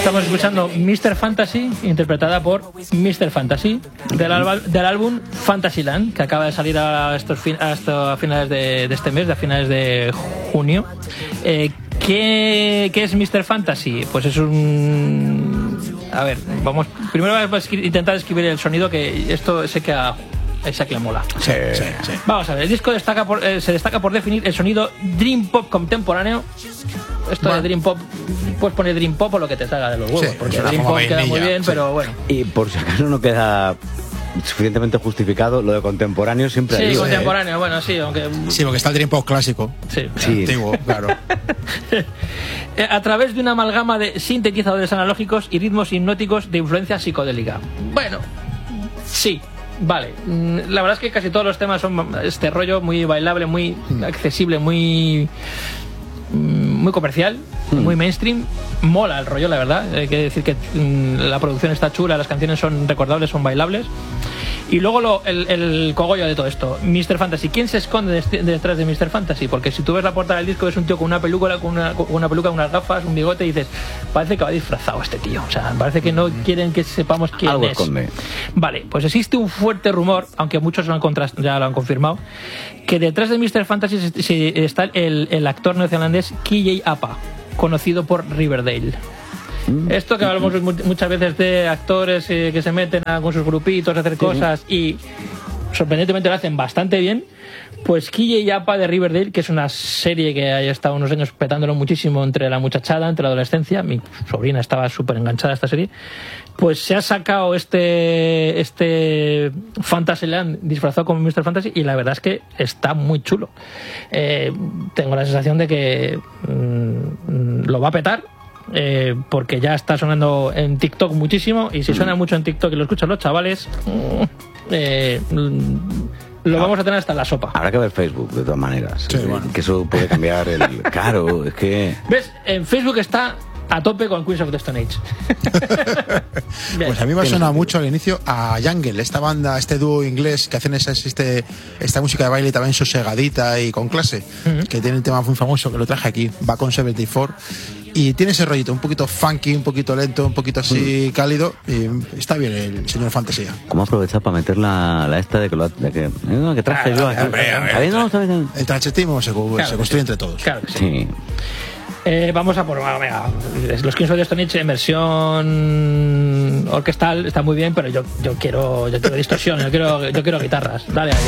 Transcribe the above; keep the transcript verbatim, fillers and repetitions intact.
Estamos escuchando mister Fantasy, interpretada por mister Fantasy, del, alba, del álbum Fantasyland, que acaba de salir a, estos fin, hasta a finales de, de este mes, a finales de junio. Eh, ¿qué, ¿Qué es mister Fantasy? Pues es un... A ver, vamos... Primero vamos a intentar escribir el sonido, que esto sé que a... Esa que le mola. Sí, sí, sí. Vamos a ver, el disco destaca por, eh, se destaca por definir el sonido Dream Pop contemporáneo. Esto bueno. de Dream Pop, puedes poner Dream Pop o lo que te salga de los huevos, sí, porque Dream Pop queda muy bien, sí. Pero bueno. Y por si acaso no queda suficientemente justificado, lo de contemporáneo siempre sí, hay. Sí, contemporáneo, eh. bueno, sí, aunque... Sí, porque está el Dream Pop clásico. Sí. sí. Antiguo, claro. A través de una amalgama de sintetizadores analógicos y ritmos hipnóticos de influencia psicodélica. Bueno, sí. Vale, la verdad es que casi todos los temas son este rollo muy bailable, muy accesible, muy muy comercial, mm. muy mainstream. Mola el rollo, la verdad. Hay que decir que mm, la producción está chula, las canciones son recordables, son bailables. Y luego lo, el, el cogollo de todo esto, mister Fantasy. ¿Quién se esconde detrás de mister Fantasy? Porque si tú ves la portada del disco, ves un tío con una peluca, con una, con una peluca, unas gafas, un bigote, y dices, parece que va disfrazado este tío. O sea, parece que no quieren que sepamos quién Algo es. Esconde. Vale, pues existe un fuerte rumor, aunque muchos lo han contrast- ya lo han confirmado, que detrás de mister Fantasy está el, el actor neozelandés K J Apa, conocido por Riverdale. Esto que hablamos muchas veces de actores eh, que se meten a, con sus grupitos a hacer cosas y sorprendentemente lo hacen bastante bien. Pues K J Apa de Riverdale, que es una serie que ha estado unos años petándolo muchísimo entre la muchachada, entre la adolescencia, mi sobrina estaba súper enganchada a esta serie, pues se ha sacado este este Fantasyland disfrazado como mister Fantasy y la verdad es que está muy chulo. Eh, tengo la sensación de que mmm, lo va a petar. Eh, porque ya está sonando en TikTok muchísimo y si suena mucho en TikTok y lo escuchan los chavales eh, lo ah, vamos a tener hasta en la sopa. Habrá que ver Facebook de todas maneras, sí, bueno. que eso puede cambiar el... Claro, es que... ¿Ves? En Facebook está a tope con Queens of the Stone Age. Pues a mí me suena mucho al inicio a Jungle, esta banda, este dúo inglés que hacen esa, este, esta música de baile también sosegadita y con clase, uh-huh. que tiene un tema muy famoso que lo traje aquí, Back on setenta y cuatro. Y tiene ese rollito, un poquito funky, un poquito lento, un poquito así mm. cálido. Y está bien el señor Fantasía. ¿Cómo aprovechar para meter la, la esta de que, lo, de que, no, que traje ah, yo aquí? Hombre, hombre, no, está bien. El trachetismo se, claro se construye sí. entre todos. Claro que sí. sí. Eh, vamos a por venga, los Kings of the Stone Age en versión orquestal está muy bien, pero yo, yo quiero yo quiero distorsión, yo quiero, yo quiero guitarras. Dale ahí.